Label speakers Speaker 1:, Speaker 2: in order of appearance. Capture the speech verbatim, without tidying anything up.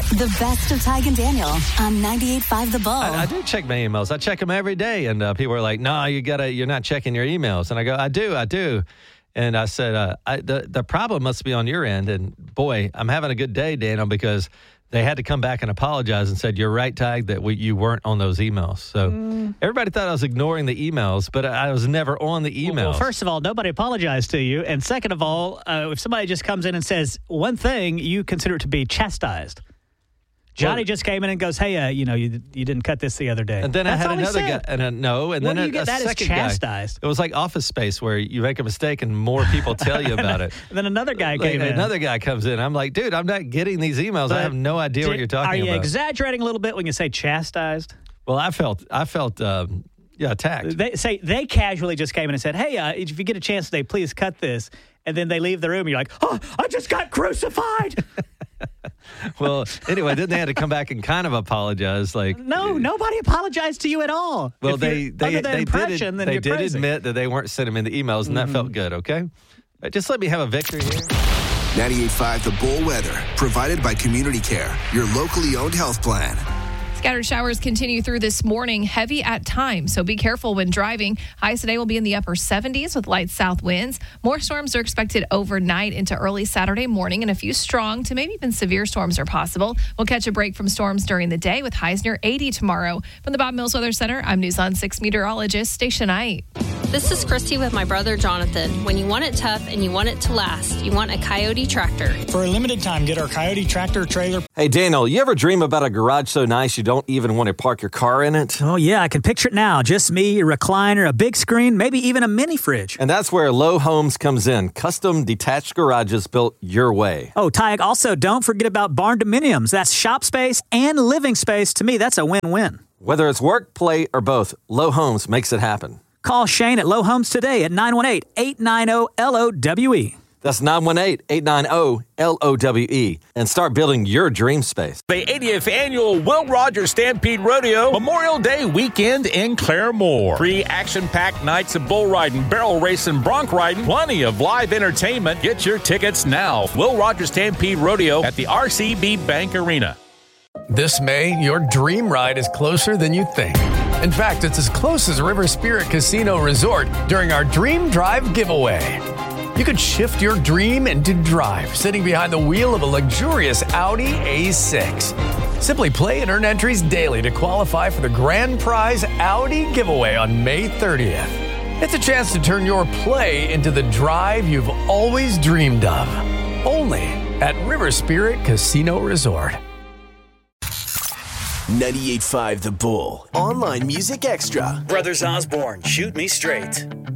Speaker 1: The best of Tig and Daniel on ninety-eight point five The Bull.
Speaker 2: I, I do check my emails. I check them every day, and uh, people are like, "No, you gotta, you're not checking your emails." And I go, "I do, I do." And I said, uh, I, the the problem must be on your end. And boy, I'm having a good day, Daniel, because they had to come back and apologize and said, "You're right, Tig, that we, you weren't on those emails." So mm. everybody thought I was ignoring the emails, but I was never on the emails.
Speaker 3: Well, well first of all, nobody apologized to you, and second of all, uh, if somebody just comes in and says one thing, you consider it to be chastised. Johnny well, just came in and goes, "Hey, uh, you know, you you didn't cut this the other day."
Speaker 2: And then
Speaker 3: That's
Speaker 2: I had another guy, and a, no, and
Speaker 3: what
Speaker 2: then
Speaker 3: do you
Speaker 2: a,
Speaker 3: get
Speaker 2: a
Speaker 3: that
Speaker 2: second
Speaker 3: is chastised.
Speaker 2: guy. It was like Office Space, where you make a mistake and more people tell you about it.
Speaker 3: And then another guy
Speaker 2: like,
Speaker 3: came in.
Speaker 2: Another guy comes in. I'm like, dude, I'm not getting these emails. But I have no idea
Speaker 3: did,
Speaker 2: what you're talking
Speaker 3: about. Are you
Speaker 2: about.
Speaker 3: exaggerating a little bit when you say chastised?
Speaker 2: Well, I felt, I felt, um, yeah, attacked.
Speaker 3: They say they casually just came in and said, "Hey, uh, if you get a chance today, please cut this." And then they leave the room. And you're like, "Oh, I just got crucified."
Speaker 2: Well, anyway, then they had to come back and kind of apologize. Like,
Speaker 3: no, nobody apologized to you at all.
Speaker 2: Well,
Speaker 3: if
Speaker 2: they they they did,
Speaker 3: then
Speaker 2: they
Speaker 3: you're
Speaker 2: did
Speaker 3: crazy.
Speaker 2: admit that they weren't sending me the emails, and mm-hmm. that felt good. Okay, right, just let me have a victory here.
Speaker 4: ninety-eight point five The Bull weather, provided by Community Care, your locally owned health plan.
Speaker 5: Scattered showers continue through this morning, heavy at times, so be careful when driving. Highs today will be in the upper seventies with light south winds. More storms are expected overnight into early Saturday morning, and a few strong to maybe even severe storms are possible. We'll catch a break from storms during the day with highs near eighty tomorrow. From the Bob Mills Weather Center, I'm News on six meteorologist Stacia Knight.
Speaker 6: This is Christy with my brother Jonathan. When you want it tough and you want it to last, you want a Coyote tractor.
Speaker 7: For a limited time, get our Coyote tractor trailer.
Speaker 2: Hey, Daniel, you ever dream about a garage so nice you don't even want to park your car in it?
Speaker 3: Oh, yeah, I can picture it now. Just me, a recliner, a big screen, maybe even a mini fridge.
Speaker 2: And that's where Low Homes comes in. Custom detached garages built your way.
Speaker 3: Oh, Tig, also don't forget about barn dominiums. That's shop space and living space. To me, that's a win-win.
Speaker 2: Whether it's work, play, or both, Low Homes makes it happen.
Speaker 3: Call Shane at Low Homes today at nine one eight, eight nine zero, L O W E.
Speaker 2: That's nine one eight, eight nine zero, L O W E. And start building your dream space.
Speaker 8: The eightieth Annual Will Rogers Stampede Rodeo Memorial Day Weekend in Claremore. Free action-packed nights of bull riding, barrel racing, bronc riding, plenty of live entertainment. Get your tickets now. Will Rogers Stampede Rodeo at the R C B Bank Arena.
Speaker 9: This May, your dream ride is closer than you think. In fact, it's as close as River Spirit Casino Resort during our Dream Drive giveaway. You could shift your dream into drive, sitting behind the wheel of a luxurious Audi A six. Simply play and earn entries daily to qualify for the grand prize Audi giveaway on May thirtieth. It's a chance to turn your play into the drive you've always dreamed of. Only at River Spirit Casino Resort.
Speaker 4: ninety-eight point five The Bull. Online Music Extra.
Speaker 10: Brothers Osborne, Shoot Me Straight.